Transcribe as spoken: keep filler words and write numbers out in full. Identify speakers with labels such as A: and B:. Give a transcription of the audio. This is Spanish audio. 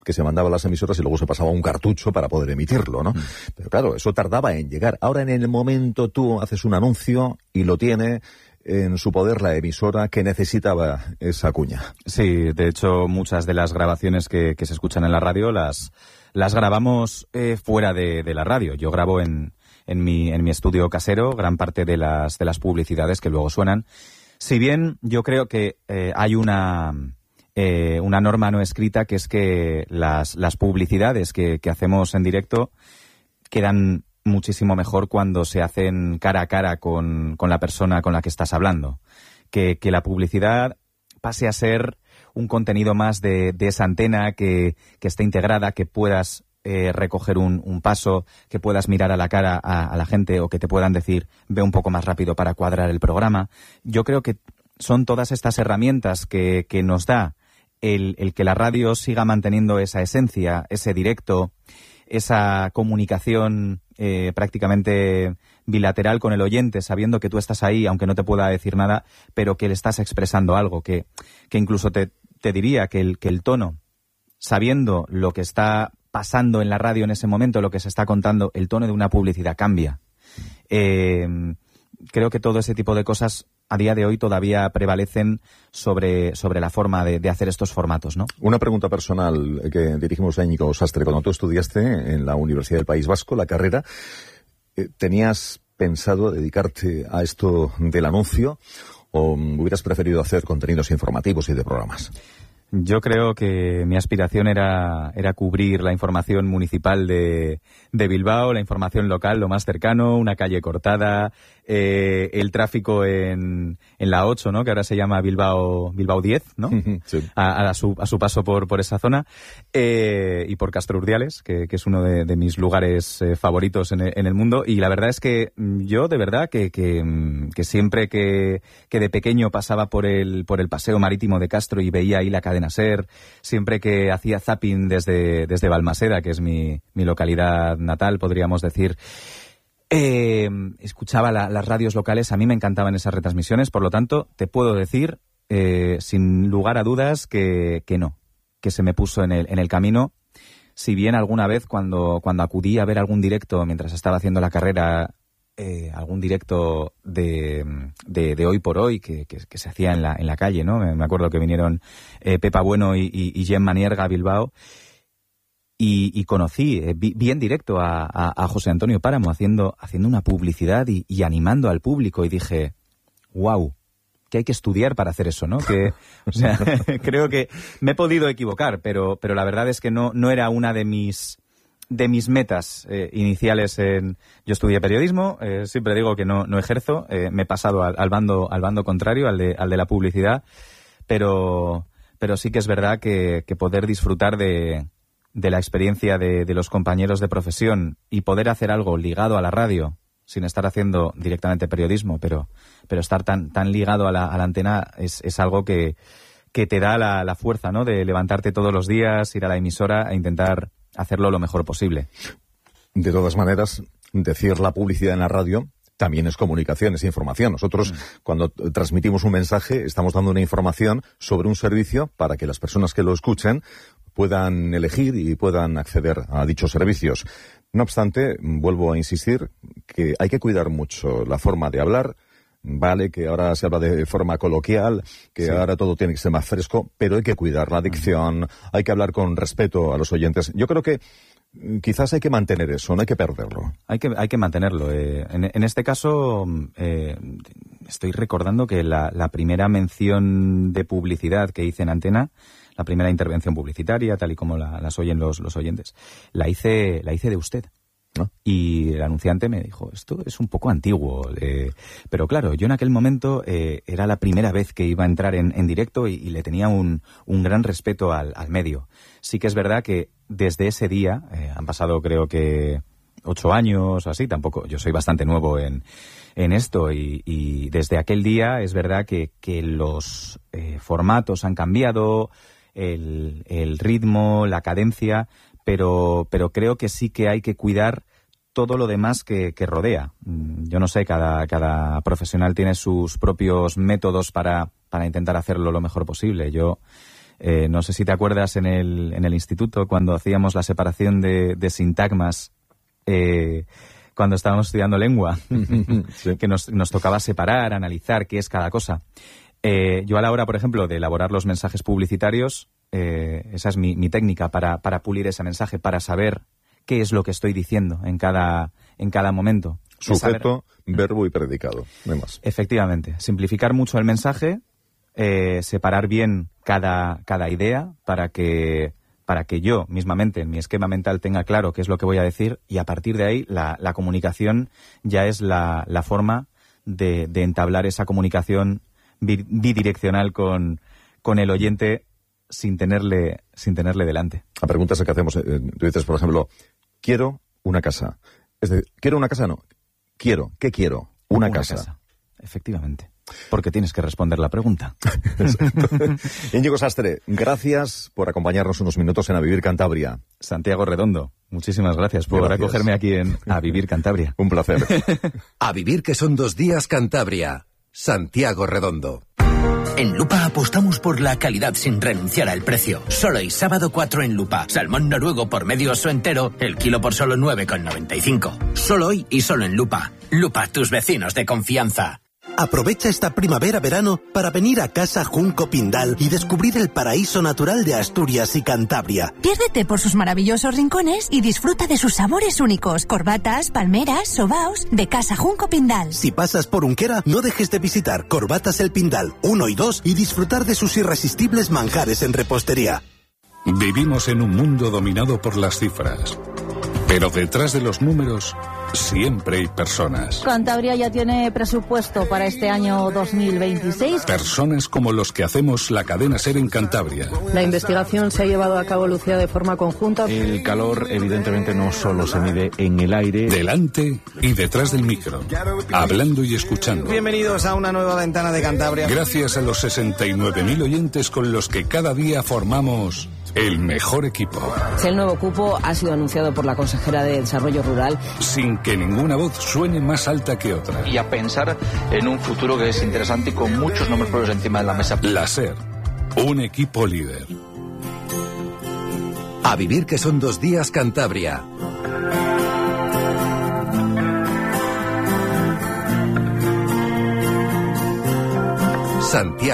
A: que se mandaba a las emisoras y luego se pasaba un cartucho para poder emitirlo, ¿no? Mm. Pero claro, eso tardaba en llegar. Ahora en el momento tú haces un anuncio y lo tiene en su poder la emisora que necesitaba esa cuña.
B: Sí, de hecho muchas de las grabaciones que, que se escuchan en la radio las, las grabamos eh, fuera de, de la radio. Yo grabo en, en, mi, en mi estudio casero gran parte de las, de las publicidades que luego suenan. Si bien yo creo que eh, hay una... Eh, una norma no escrita que es que las, las publicidades que, que hacemos en directo quedan muchísimo mejor cuando se hacen cara a cara con, con la persona con la que estás hablando. Que, que la publicidad pase a ser un contenido más de, de esa antena que, que esté integrada, que puedas eh, recoger un, un paso, que puedas mirar a la cara a, a la gente o que te puedan decir ve un poco más rápido para cuadrar el programa. Yo creo que son todas estas herramientas que, que nos da El, el que la radio siga manteniendo esa esencia, ese directo, esa comunicación eh, prácticamente bilateral con el oyente, sabiendo que tú estás ahí, aunque no te pueda decir nada, pero que le estás expresando algo, que, que incluso te, te diría que el, que el tono, sabiendo lo que está pasando en la radio en ese momento, lo que se está contando, el tono de una publicidad cambia. Eh, creo que todo ese tipo de cosas a día de hoy todavía prevalecen sobre, sobre la forma de, de hacer estos formatos, ¿no?
A: Una pregunta personal que dirigimos a Íñigo Sastre. Cuando tú estudiaste en la Universidad del País Vasco, la carrera, ¿tenías pensado dedicarte a esto del anuncio o hubieras preferido hacer contenidos informativos y de programas?
B: Yo creo que mi aspiración era, era cubrir la información municipal de, de Bilbao, la información local, lo más cercano, una calle cortada, eh, el tráfico en, en la ocho, ¿no? Que ahora se llama Bilbao, Bilbao diez, ¿no? Sí. A, a, su, a su paso por, por esa zona, eh, y por Castro Urdiales, que, que es uno de, de mis lugares eh, favoritos en el, en el mundo. Y la verdad es que yo, de verdad, que, que, que siempre que, que de pequeño pasaba por el, por el paseo marítimo de Castro y veía ahí la cadena SER, siempre que hacía zapping desde, desde Balmaseda, que es mi, mi localidad natal, podríamos decir, eh, escuchaba la, las radios locales. A mí me encantaban esas retransmisiones, por lo tanto, te puedo decir, eh, sin lugar a dudas, que, que no, que se me puso en el, en el camino. Si bien alguna vez cuando, cuando acudí a ver algún directo mientras estaba haciendo la carrera, Eh, algún directo de, de, de Hoy por Hoy que, que, que se hacía en la, en la calle, ¿no? Me, me acuerdo que vinieron eh, Pepa Bueno y, y, y Jem Manierga a Bilbao y, y conocí, eh, vi, vi en directo a, a, a José Antonio Páramo haciendo, haciendo una publicidad y, y animando al público y dije, wow, que hay que estudiar para hacer eso, ¿no? Que, o sea, creo que me he podido equivocar, pero, pero la verdad es que no, no era una de mis... de mis metas eh, iniciales. En, yo estudié periodismo, eh, siempre digo que no, no ejerzo, eh, me he pasado al, al bando al bando contrario, al de, al de la publicidad, pero, pero sí que es verdad que, que poder disfrutar de, de la experiencia de, de los compañeros de profesión y poder hacer algo ligado a la radio, sin estar haciendo directamente periodismo, pero, pero estar tan, tan ligado a la, a la antena es, es algo que, que te da la, la fuerza, ¿no? De levantarte todos los días, ir a la emisora e intentar hacerlo lo mejor posible.
A: De todas maneras, decir la publicidad en la radio también es comunicación, es información. Nosotros, mm. cuando transmitimos un mensaje, estamos dando una información sobre un servicio para que las personas que lo escuchen puedan elegir y puedan acceder a dichos servicios. No obstante, vuelvo a insistir que hay que cuidar mucho la forma de hablar. Vale, que ahora se habla de forma coloquial, que sí. ahora todo tiene que ser más fresco, pero hay que cuidar la dicción, hay que hablar con respeto a los oyentes. Yo creo que quizás hay que mantener eso, no hay que perderlo.
B: Hay que, hay que mantenerlo. Eh, en, en este caso, eh, estoy recordando que la, la primera mención de publicidad que hice en Antena, la primera intervención publicitaria, tal y como la, las oyen los, los oyentes, la hice, la hice de usted. ¿No? Y el anunciante me dijo, esto es un poco antiguo, eh, pero claro, yo en aquel momento eh, era la primera vez que iba a entrar en, en directo y, y le tenía un, un gran respeto al, al medio. Sí que es verdad que desde ese día, eh, han pasado creo que ocho años, así, tampoco, yo soy bastante nuevo en, en esto y, y desde aquel día es verdad que, que los eh, formatos han cambiado, el, el ritmo, la cadencia, pero pero creo que sí que hay que cuidar todo lo demás que, que rodea. Yo no sé, cada, cada profesional tiene sus propios métodos para, para intentar hacerlo lo mejor posible. Yo Eh, no sé si te acuerdas en el, en el instituto cuando hacíamos la separación de, de sintagmas, eh, cuando estábamos estudiando lengua, sí. que nos, nos tocaba separar, analizar qué es cada cosa. Eh, yo a la hora, por ejemplo, de elaborar los mensajes publicitarios, eh, esa es mi, mi técnica para, para pulir ese mensaje, para saber qué es lo que estoy diciendo en cada, en cada momento.
A: Sujeto, saber... verbo y predicado, no más.
B: Efectivamente. Simplificar mucho el mensaje, eh, separar bien cada, cada idea para que, para que yo mismamente en mi esquema mental tenga claro qué es lo que voy a decir, y a partir de ahí la, la comunicación ya es la, la forma de, de entablar esa comunicación bidireccional con, con el oyente sin tenerle, sin tenerle delante.
A: La pregunta es que hacemos, eh, tú dices, por ejemplo, quiero una casa. Es decir, quiero una casa, no. Quiero, ¿qué quiero? Una, una casa. casa.
B: Efectivamente. Porque tienes que responder la pregunta.
A: Íñigo Sastre, gracias por acompañarnos unos minutos en A Vivir Cantabria.
B: Santiago Redondo, muchísimas gracias por gracias. acogerme aquí en A Vivir Cantabria.
A: Un placer.
C: A Vivir, que son dos días, Cantabria. Santiago Redondo.
D: En Lupa apostamos por la calidad sin renunciar al precio. Solo hoy, sábado cuatro en Lupa. Salmón noruego por medio oso entero, el kilo por solo nueve con noventa y cinco. Solo hoy y solo en Lupa. Lupa, tus vecinos de confianza.
E: Aprovecha esta primavera-verano para venir a Casa Junco Pindal y descubrir el paraíso natural de Asturias y Cantabria.
F: Piérdete por sus maravillosos rincones y disfruta de sus sabores únicos. Corbatas, palmeras, sobaos de Casa Junco Pindal.
E: Si pasas por Unquera, no dejes de visitar Corbatas el Pindal uno y dos y disfrutar de sus irresistibles manjares en repostería.
G: Vivimos en un mundo dominado por las cifras, pero detrás de los números siempre hay personas.
H: Cantabria ya tiene presupuesto para este año dos mil veintiséis.
G: Personas como los que hacemos la cadena SER en Cantabria.
I: La investigación se ha llevado a cabo, Lucía, de forma conjunta.
J: El calor, evidentemente, no solo se mide en el aire.
G: Delante y detrás del micro, hablando y escuchando.
K: Bienvenidos a una nueva ventana de Cantabria.
G: Gracias a los sesenta y nueve mil oyentes con los que cada día formamos el mejor equipo.
I: El nuevo cupo ha sido anunciado por la consejera de Desarrollo Rural.
G: Sin que ninguna voz suene más alta que otra.
L: Y a pensar en un futuro que es interesante y con muchos nombres propios encima de la mesa.
G: La SER, un equipo líder.
C: A Vivir, que son dos días, Cantabria. Santiago.